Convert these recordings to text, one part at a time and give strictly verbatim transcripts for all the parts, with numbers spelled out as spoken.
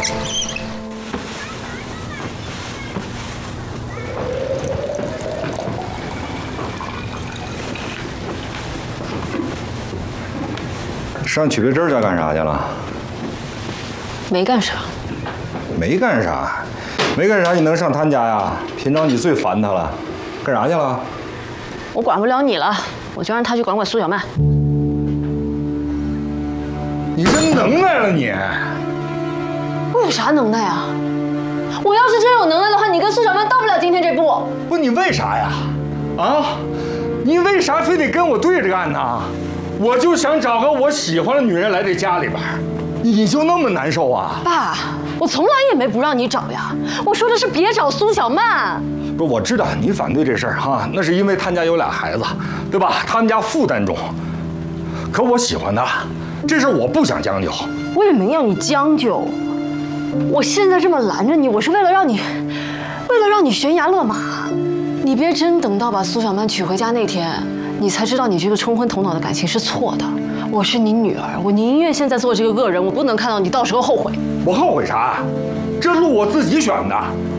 上曲丽珍家干啥去了？ 没干啥。 没干啥，没干啥，你能上他家呀？平常你最烦他了，干啥去了？ 我管不了你了，我就让他去管管苏小曼。 你真能耐了你！ 我有啥能耐啊？我要是真有能耐的话，你跟苏小曼到不了今天这步。 不，你为啥呀？啊？你为啥非得跟我对着干呢？我就想找个我喜欢的女人来这家里边，你就那么难受啊？ 爸，我从来也没不让你找呀。我说的是别找苏小曼。 不是，我知道你反对这事儿哈，那是因为他们家有俩孩子，对吧？他们家负担重。可我喜欢他，这事我不想将就。 我也没要你将就。我现在这么拦着你，我是为了让你，为了让你悬崖勒马。你别真等到把苏小曼娶回家那天，你才知道你这个冲昏头脑的感情是错的。我是你女儿，我宁愿现在做这个恶人，我不能看到你到时候后悔。 我后悔啥？这路我自己选的。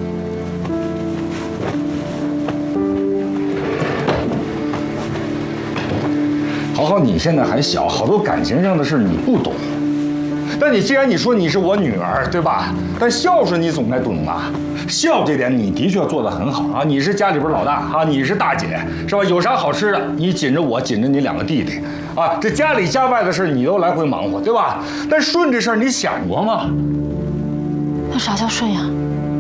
豪豪，你现在还小，好多感情上的事你不懂。但你既然你说你是我女儿，对吧？但孝顺你总该懂吧？孝这点你的确做得很好啊！你是家里边老大啊，你是大姐，是吧？有啥好吃的，你紧着我，紧着你两个弟弟，啊，这家里家外的事你都来回忙活，对吧？但顺这事儿你想过吗？ 那啥叫顺呀？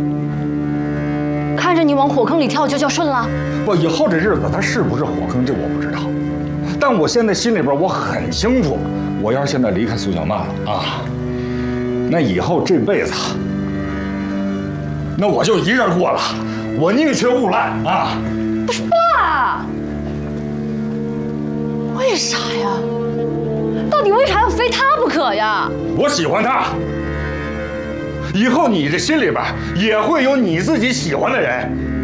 看着你往火坑里跳就叫顺了？ 不，以后这日子它是不是火坑，这我不知道。但我现在心里边我很清楚，我要是现在离开苏小曼了啊，那以后这辈子，那我就一人过了，我宁缺毋滥啊！ 不是爸，为啥呀？到底为啥要非他不可呀？ 我喜欢他，以后你这心里边也会有你自己喜欢的人。